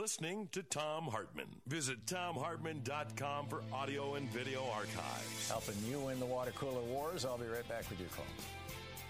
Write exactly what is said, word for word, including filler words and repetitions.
listening to Thom Hartmann. Visit Thom Hartmann dot com for audio and video archives. Helping you win the water cooler wars. I'll be right back with your call.